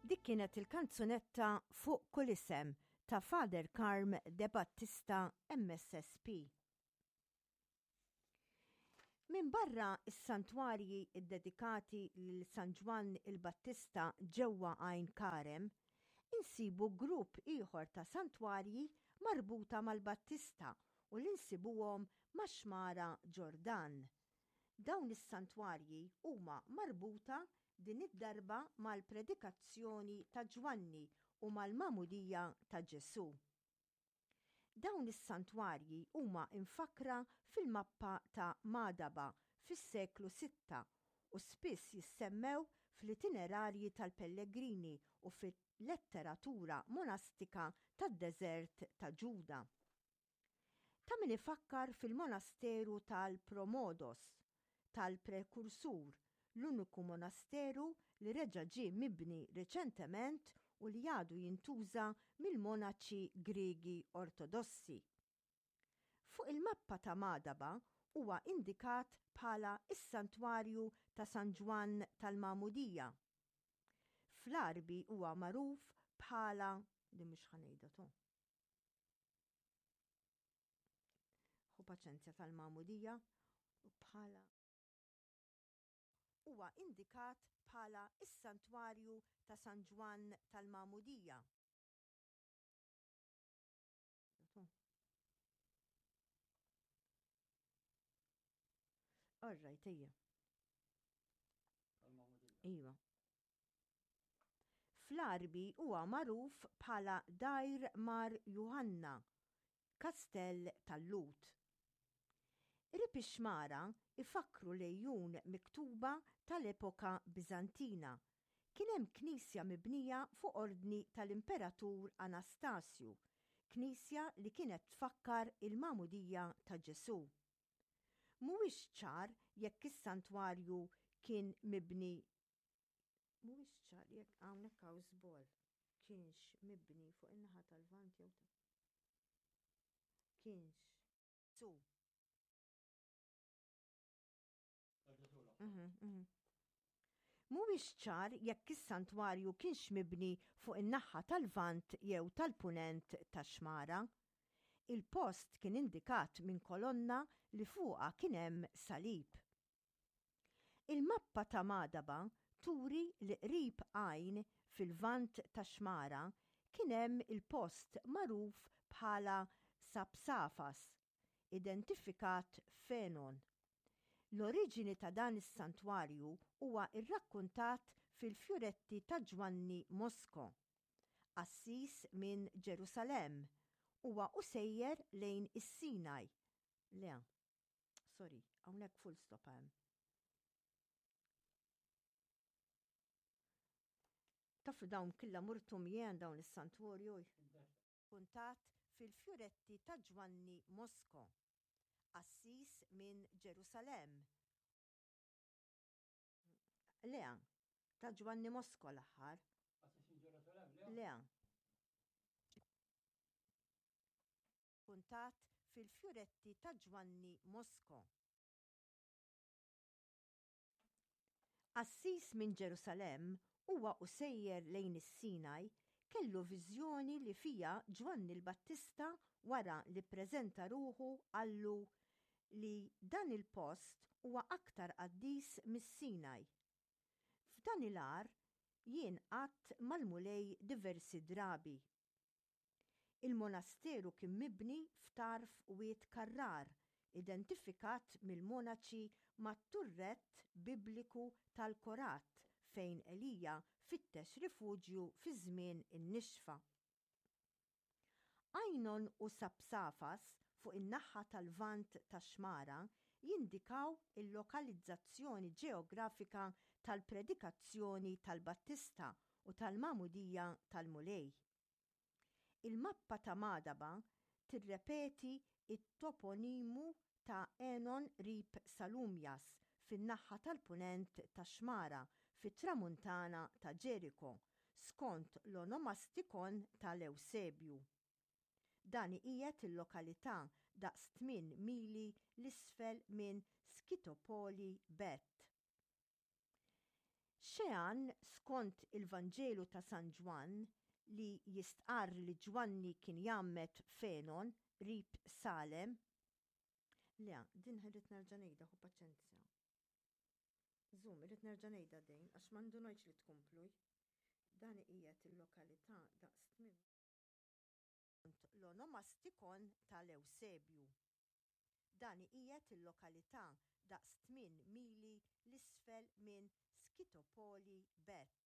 Dik kienet il-kanzunetta Fuq kull isem ta' Father Carm de Battista MSSP. Min barra is-santwarji id-dedikati lil San Ġwan il-Battista ġewwa Għajn Karem, insibu grupp ieħor ta' santwarji marbuta mal-Battista u l-insibuhom ma' xmara Ġordan. Dawn is-santwarji huma marbuta din id-darba mal-predikazzjoni ta' Ġwanni u mal-Magħmudija ta' Ġesu. Dawn is-santwarji huma infakra fil-mappa ta' Madaba fis-seklu 6 u spiss jissemmew fl-itinerarji tal-Pellegrini u fil-letteratura monastika tad-deżert ta' Ġuda. Ta' min ifakkar fil-monasteru tal-Promodos, tal-Prekursur, l-uniku monasteru li reġa' ġie mibni reċentement u li għadu jintuża mill-monaċi Griegi Ortodossi. Fuq il-mappa ta' Madaba huwa indikat bħala is-santwarju ta' San Ġwan tal-Magħmudija. Fl-Arbi huwa magħruf bħala li mhux ħanejda to. Ħu paċenzja tal-Magħmudija bħala huwa indikat bħala is-santwarju ta' San Ġwan tal-Magħmudija. Alright, ejja. Iva. Fl-Arbi huwa magħruf bħala Dajr Mar Juhanna, Kastell tal-Lut. Rib ix-xmara ifakru lejjun miktuba tal-epoka Bizantina. Kien hemm knisja mibnija fuq ordni tal-Imperatur Anastasju, knisja li kienet tfakkar il-Magħmudija ta' Ġesu. Mhuwiex ċar jekk is-santwarju kien mibni mhuwiex ċar jekk hawnhekk hawn żball kienx mibni fuq in-naħa tal-Lvant jew ta' kienx su. Mhuwiex ċar jekk is-santwarju kienx mibni fuq in-naħa tal-Lvant jew tal-Punent tax-xmara. Il-post kien indikat minn kolonna li fuqha kien hemm salib. Il-mappa ta' Madaba turi li qrib Għajn fil-Lvant tax-xmara kien hemm il-post magħruf bħala Sapsafas, identifikat Fenon. L-oriġini ta' dan is-santwarju huwa rrakkuntat fil-fjuretti ta' Ġwanni Mosko, assis minn Ġerusalem, huwa usejjer lejn is-Sinaj. Le, sorry, hawnhekk full stop hemm. Taf dawn killa murtum jien dawn is-santwarju. Kuntat fil-fjuretti ta' Ġwanni Mosko, assis minn Ġerusalem. Le, ta' Ġwanni Mosko l-aħħar. Assis minn Ġerusalem, le? Kuntat fil-fjuretti ta' Ġwanni Mosko. Assis minn Ġerusalem huwa usejjer lejn is-Sinaj kellu viżjoni li fija Ġwanni l-Battista wara li ppreżenta ruħu għallu li dan il-post huwa aktar qaddis mis-Sinaj. F'dan il-għar jien qatt mal-mulej diversi drabi. Il-monasteru kien mibni f'tarf wied Karrar, identifikat mill-monaċi mat-turrett bibliku tal-Korat fejn Elija fittex rifuġju fi żmien in-nixfa. Għajnon u Sapsafas fuq in-naħa tal-Lvant tax-xmara jindikaw il-lokalizzazzjoni ġeografika tal-predikazzjoni tal-Battista u tal-Magħmudija tal-Mulej. Il-mappa ta' Madaba tirrepeti it-toponimu ta' Enon rib Salumjas fin-naħa tal-punent tax-xmara fit-tramuntana ta' Ġeriko skont l-onomastikon tal-Ewsebju. Dan qiegħed il-lokalità daqs 8 mili l-isfel minn Skitopoli Bet. Xean skont il-Vanġelu ta' San Ġwan li jistqar li Ġwanni kien jammet fenon rib Salem. Le, din ħirrit nerġa' ngħidha hu paċenzja. Zum, irrid nerġa' ngħidha dejn għax m'għandunajx li tkompluj. Dan qiegħed il-lokalità daqs tmiem l-onomastikon tal-Ewsebju. Dan qiegħed il-lokalità daqs 8 mili l-isfel minn Skitopoli Bet.